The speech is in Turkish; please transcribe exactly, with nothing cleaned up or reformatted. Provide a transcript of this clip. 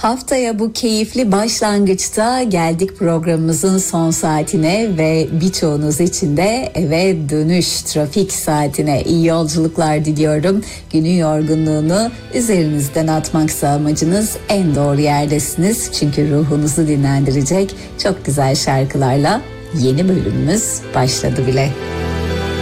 Haftaya bu keyifli başlangıçta geldik programımızın son saatine ve birçoğunuz için de eve dönüş trafik saatine. İyi yolculuklar diliyorum. Günün yorgunluğunu üzerinizden atmaksa amacınız, en doğru yerdesiniz. Çünkü ruhunuzu dinlendirecek çok güzel şarkılarla yeni bölümümüz başladı bile.